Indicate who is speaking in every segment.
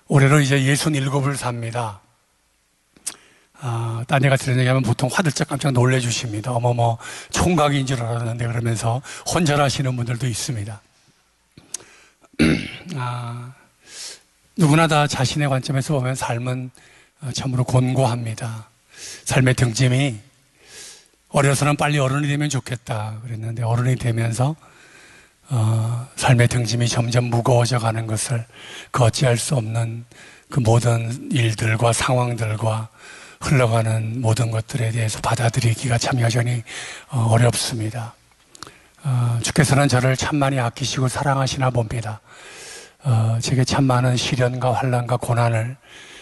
Speaker 1: 올해로 이제 67을 삽니다. 딴 애가 들은 얘기하면 보통 화들짝 깜짝 놀래주십니다. 어머머, 총각인 줄 알았는데 그러면서 혼절하시는 분들도 있습니다. 누구나 다 자신의 관점에서 보면 삶은 참으로 곤고합니다. 삶의 등짐이 어려서는 빨리 어른이 되면 좋겠다 그랬는데 어른이 되면서 삶의 등짐이 점점 무거워져 가는 것을 그 어찌할 수 없는 그 모든 일들과 상황들과 흘러가는 모든 것들에 대해서 받아들이기가 참 여전히 어렵습니다. 주께서는 저를 참 많이 아끼시고 사랑하시나 봅니다. 제게 참 많은 시련과 환난과 고난을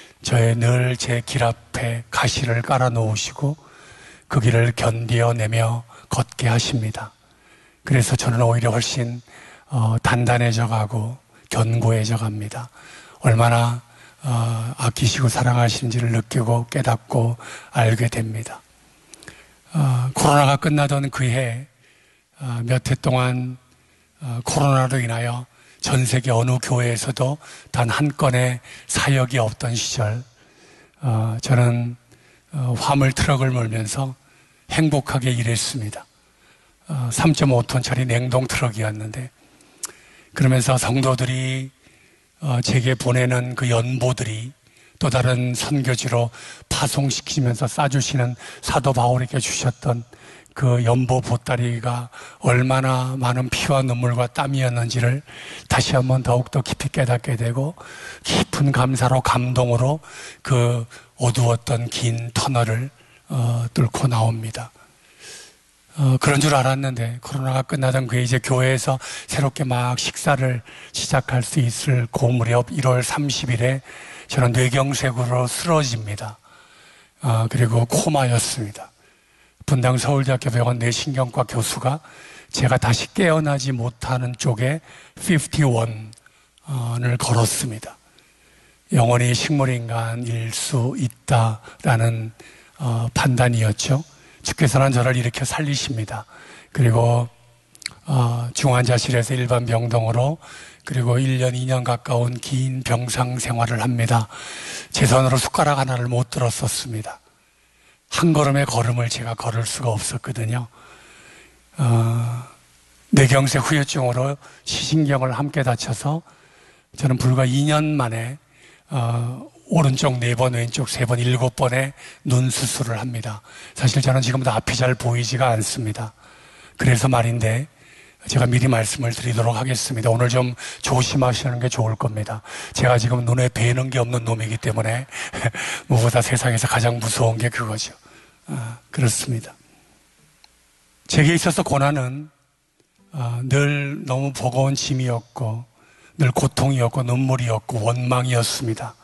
Speaker 1: 늘 제 길 앞에 가시를 깔아 놓으시고 그 길을 견디어내며 걷게 하십니다. 그래서 저는 오히려 훨씬 단단해져 가고 견고해져 갑니다. 얼마나 아끼시고 사랑하시는지를 느끼고 깨닫고 알게 됩니다. 코로나가 끝나던 그 해 몇 해 동안 코로나로 인하여 전 세계 어느 교회에서도 단 한 건의 사역이 없던 시절 저는 화물 트럭을 몰면서 행복하게 일했습니다. 3.5톤짜리 냉동 트럭이었는데 그러면서 성도들이 제게 보내는 그 연보들이 또 다른 선교지로 파송시키면서 싸주시는 사도 바울에게 주셨던 그 연보 보따리가 얼마나 많은 피와 눈물과 땀이었는지를 다시 한번 더욱더 깊이 깨닫게 되고 깊은 감사로 감동으로 그 어두웠던 긴 터널을 뚫고 나옵니다. 그런 줄 알았는데 코로나가 끝나던 그 이제 교회에서 새롭게 막 식사를 시작할 수 있을 그 무렵 1월 30일에 저는 뇌경색으로 쓰러집니다. 그리고 코마였습니다. 분당 서울대학교 병원 뇌신경과 교수가 제가 다시 깨어나지 못하는 쪽에 51을 걸었습니다. 영원히 식물인간일 수 있다라는 판단이었죠. 주께서는 저를 일으켜 살리십니다. 그리고 중환자실에서 일반 병동으로 그리고 1년, 2년 가까운 긴 병상 생활을 합니다. 제 손으로 숟가락 하나를 못 들었었습니다. 한 걸음의 걸음을 제가 걸을 수가 없었거든요. 뇌경색 후유증으로 시신경을 함께 다쳐서 저는 불과 2년 만에 오른쪽 4번, 왼쪽 3번, 7번의 눈 수술을 합니다. 사실 저는 지금도 앞이 잘 보이지가 않습니다. 그래서 말인데 제가 미리 말씀을 드리도록 하겠습니다. 오늘 좀 조심하시는 게 좋을 겁니다. 제가 지금 눈에 뵈는 게 없는 놈이기 때문에 무엇보다 세상에서 가장 무서운 게 그거죠. 그렇습니다. 제게 있어서 고난은 늘 너무 버거운 짐이었고 늘 고통이었고 눈물이었고 원망이었습니다.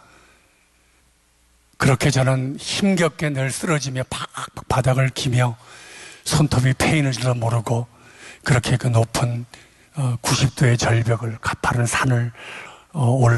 Speaker 1: 그렇게 저는 힘겹게 늘 쓰러지며 팍팍 바닥을 기며 손톱이 패이는 줄도 모르고 그렇게 그 높은 90도의 절벽을 가파른 산을 올라